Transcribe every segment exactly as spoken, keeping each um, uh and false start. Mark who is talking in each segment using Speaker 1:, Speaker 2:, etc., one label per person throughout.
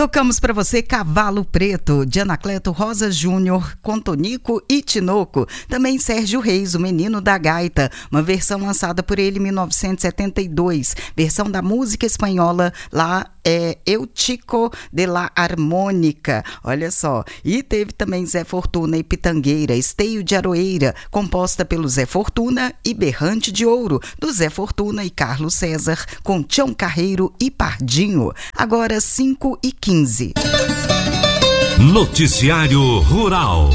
Speaker 1: Tocamos para você Cavalo Preto, de Anacleto Rosa Júnior, com Tonico e Tinoco. Também Sérgio Reis, o Menino da Gaita, uma versão lançada por ele em mil novecentos e setenta e dois, versão da música espanhola lá é Eu Chico de la Harmônica, olha só. E teve também Zé Fortuna e Pitangueira, Esteio de Aroeira, composta pelo Zé Fortuna, e Berrante de Ouro, do Zé Fortuna e Carlos César, com Tião Carreiro e Pardinho. Agora cinco e quinze.
Speaker 2: Noticiário Rural.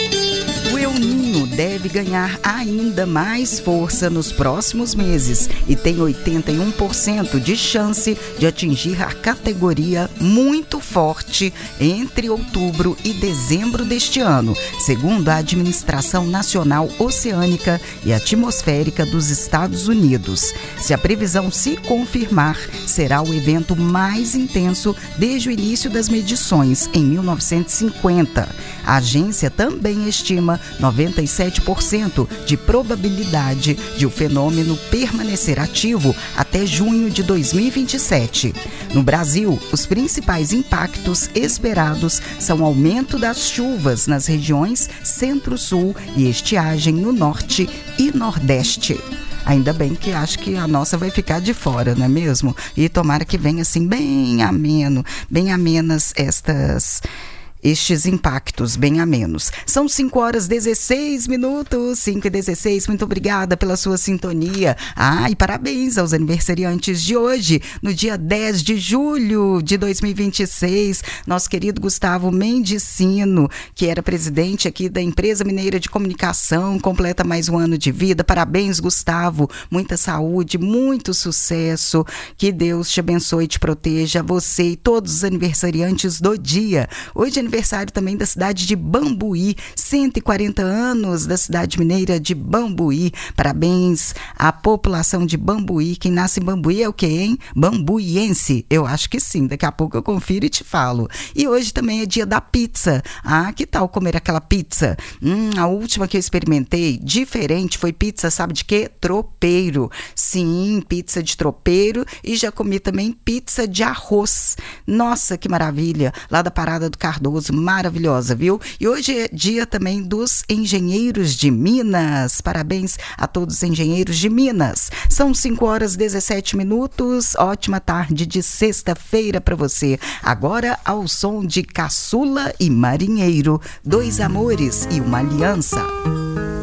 Speaker 1: O El Niño deve ganhar ainda mais força nos próximos meses e tem oitenta e um por cento de chance de atingir a categoria muito forte entre outubro e dezembro deste ano, segundo a Administração Nacional Oceânica e Atmosférica dos Estados Unidos. Se a previsão se confirmar, será o evento mais intenso desde o início das medições, em mil novecentos e cinquenta. A agência também estima noventa e sete por cento de probabilidade de o fenômeno permanecer ativo até junho de dois mil e vinte e sete. No Brasil, os principais impactos esperados são aumento das chuvas nas regiões Centro-Sul e estiagem no Norte e Nordeste. Ainda bem que acho que a nossa vai ficar de fora, não é mesmo? E tomara que venha assim bem ameno, bem amenas estas... estes impactos bem amenos. São cinco horas e dezesseis minutos, cinco e dezesseis, muito obrigada pela sua sintonia. Ah, e parabéns aos aniversariantes de hoje, no dia dez de julho de dois mil e vinte e seis, nosso querido Gustavo Mendicino, que era presidente aqui da Empresa Mineira de Comunicação, completa mais um ano de vida. Parabéns, Gustavo, muita saúde, muito sucesso, que Deus te abençoe e te proteja, você e todos os aniversariantes do dia. Hoje é aniversário também da cidade de Bambuí, cento e quarenta anos da cidade mineira de Bambuí. Parabéns à população de Bambuí. Quem nasce em Bambuí é o quê, hein? Bambuiense. Eu acho que sim, daqui a pouco eu confiro e te falo. E hoje também é dia da pizza. Ah, que tal comer aquela pizza? Hum, a última que eu experimentei, diferente, foi pizza, sabe de quê? Tropeiro. Sim, pizza de tropeiro, e já comi também pizza de arroz. Nossa, que maravilha! Lá da Parada do Cardoso, maravilhosa, viu? E hoje é dia também dos engenheiros de Minas. Parabéns a todos os engenheiros de Minas. São cinco horas e dezessete minutos. Ótima tarde de sexta-feira para você. Agora ao som de Caçula e Marinheiro, dois amores e uma aliança.